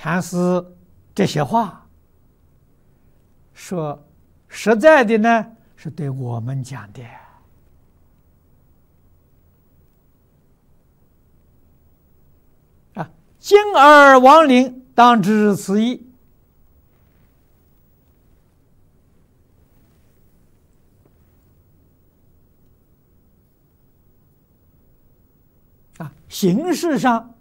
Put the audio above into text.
禅师这些话说实在的呢，是对我们讲的。今而亡灵，当知此意。形式上